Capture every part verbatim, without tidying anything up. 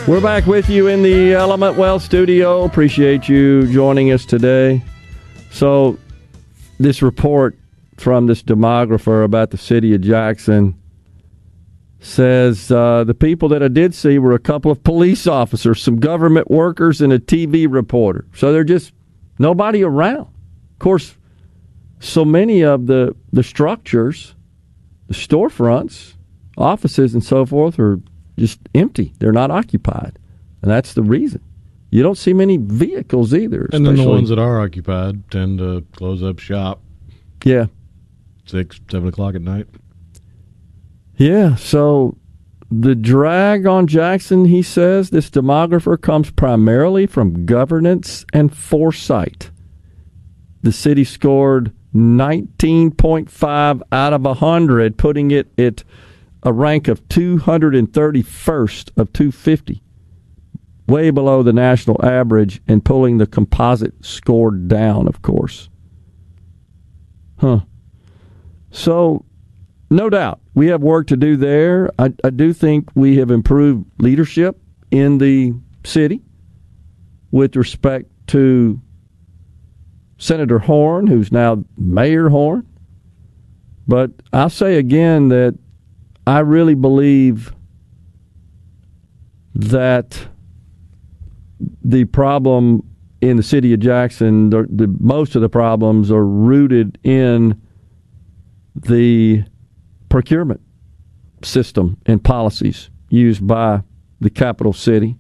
We're back with you in the Element Wealth studio. Appreciate you joining us today. So, this report from this demographer about the city of Jackson says uh, the people that I did see were a couple of police officers, some government workers, and a T V reporter. So, they're just nobody around. Of course, so many of the, the structures, the storefronts, offices, and so forth are just empty. They're not occupied. And that's the reason. You don't see many vehicles either. And then the ones that are occupied tend to close up shop. Yeah. Six, seven o'clock at night. Yeah, so the drag on Jackson, he says, this demographer comes primarily from governance and foresight. The city scored nineteen point five out of one hundred, putting it at a rank of two hundred thirty-first of two hundred fifty, way below the national average and pulling the composite score down, of course. Huh. So, no doubt, we have work to do there. I, I do think we have improved leadership in the city with respect to Senator Horn, who's now Mayor Horn. But I'll say again that I really believe that the problem in the city of Jackson, the, the most of the problems are rooted in the procurement system and policies used by the capital city.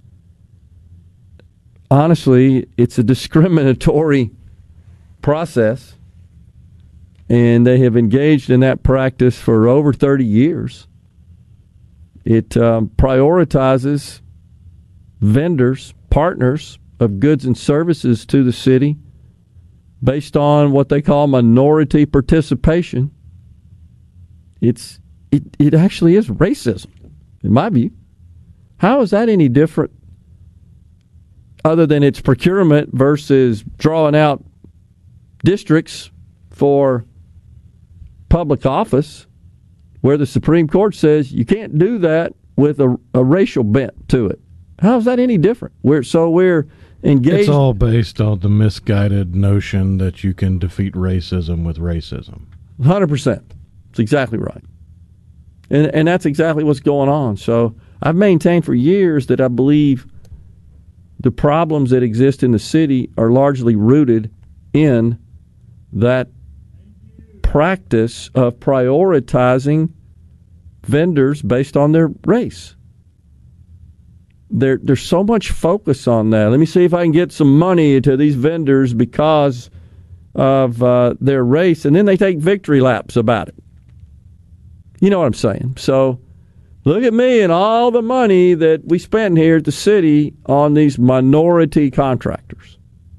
Honestly, it's a discriminatory process, and they have engaged in that practice for over thirty years. It um, prioritizes vendors, partners of goods and services to the city based on what they call minority participation. It's it, it actually is racism, in my view. How is that any different other than it's procurement versus drawing out districts for public office, where the Supreme Court says you can't do that with a, a racial bent to it? How is that any different? We're, so we're engaged. It's all based on the misguided notion that you can defeat racism with racism. one hundred percent. That's exactly right. And, and that's exactly what's going on. So I've maintained for years that I believe the problems that exist in the city are largely rooted in that practice of prioritizing vendors based on their race. There, there's so much focus on that. Let me see if I can get some money to these vendors because of uh, their race, and then they take victory laps about it. You know what I'm saying? So look at me and all the money that we spend here at the city on these minority contractors.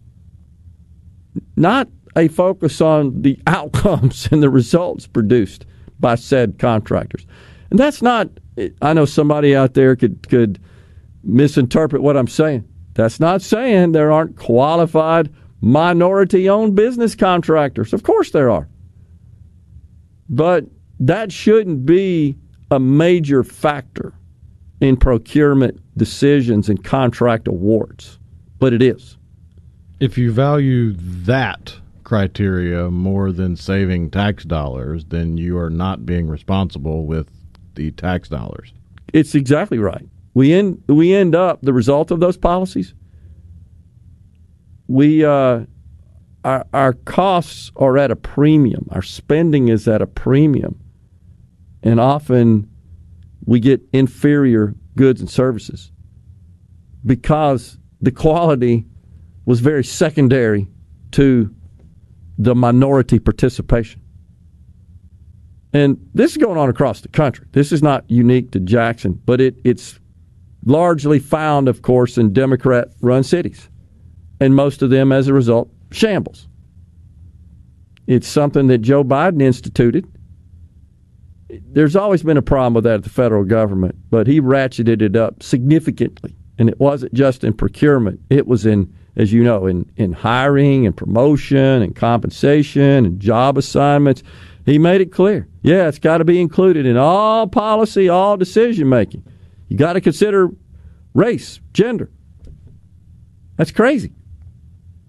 Not a focus on the outcomes and the results produced by said contractors. And that's not, I know somebody out there could, could misinterpret what I'm saying. That's not saying there aren't qualified minority-owned business contractors. Of course there are. But that shouldn't be a major factor in procurement decisions and contract awards. But it is. If you value that criteria more than saving tax dollars, then you are not being responsible with the tax dollars. It's exactly right. We end we end up, the result of those policies, we uh, our our costs are at a premium. Our spending is at a premium, and often we get inferior goods and services because the quality was very secondary to the minority participation. And this is going on across the country. This is not unique to Jackson, but it, it's largely found, of course, in Democrat-run cities. And most of them, as a result, shambles. It's something that Joe Biden instituted. There's always been a problem with that at the federal government, but he ratcheted it up significantly. And it wasn't just in procurement. It was in, as you know, in, in hiring and promotion and compensation and job assignments. He made it clear. Yeah, it's got to be included in all policy, all decision making. You got to consider race, gender. That's crazy.